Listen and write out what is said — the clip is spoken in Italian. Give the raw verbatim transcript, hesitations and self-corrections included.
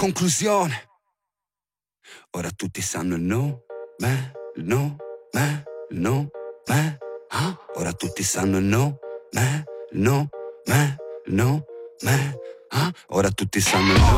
conclusione. Ora tutti sanno il no, me, il no, me, il no, me. Ah? Ora tutti sanno il no, me, il no, me, il no, me. Ah? Ora tutti sanno il no.